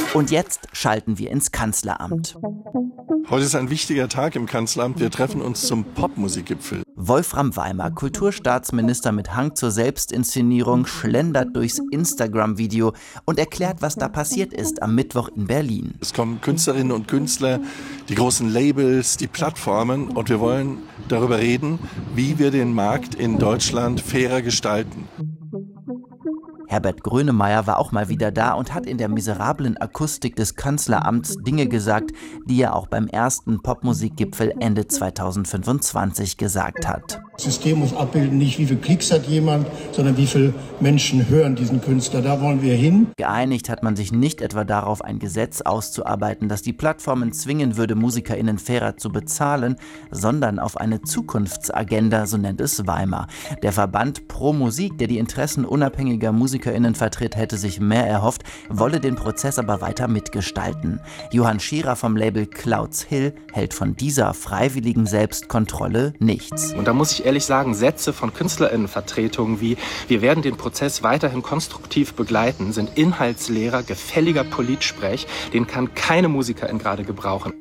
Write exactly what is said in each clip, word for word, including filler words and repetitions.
Und jetzt schalten wir ins Kanzleramt. Heute ist ein wichtiger Tag im Kanzleramt. Wir treffen uns zum Popmusikgipfel. Wolfram Weimer, Kulturstaatsminister mit Hang zur Selbstinszenierung, schlendert durchs Instagram-Video und erklärt, was da passiert ist am Mittwoch in Berlin. Es kommen Künstlerinnen und Künstler, die großen Labels, die Plattformen, und wir wollen darüber reden, wie wir den Markt in Deutschland fairer gestalten. Herbert Grönemeyer war auch mal wieder da und hat in der miserablen Akustik des Kanzleramts Dinge gesagt, die er auch beim ersten Popmusikgipfel Ende zweitausendfünfundzwanzig gesagt hat. Das System muss abbilden, nicht wie viele Klicks hat jemand, sondern wie viele Menschen hören diesen Künstler. Da wollen wir hin. Geeinigt hat man sich nicht etwa darauf, ein Gesetz auszuarbeiten, das die Plattformen zwingen würde, MusikerInnen fairer zu bezahlen, sondern auf eine Zukunftsagenda, so nennt es Weimer. Der Verband Pro Musik, der die Interessen unabhängiger MusikerInnen vertritt, hätte sich mehr erhofft, wolle den Prozess aber weiter mitgestalten. Johann Scherer vom Label Clouds Hill hält von dieser freiwilligen Selbstkontrolle nichts. Und da muss ich ehrlich sagen, Sätze von KünstlerInnenvertretungen wie „Wir werden den Prozess weiterhin konstruktiv begleiten" sind inhaltsleerer, gefälliger Politsprech, den kann keine Musikerin gerade gebrauchen.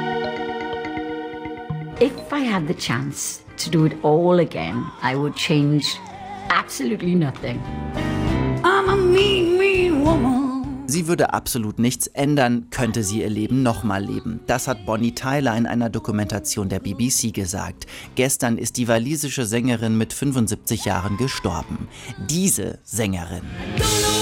If I had the chance to do it all again, I would change absolutely nothing. I'm a mean, mean woman. Sie würde absolut nichts ändern, könnte sie ihr Leben nochmal leben. Das hat Bonnie Tyler in einer Dokumentation der B B C gesagt. Gestern ist die walisische Sängerin mit fünfundsiebzig Jahren gestorben. Diese Sängerin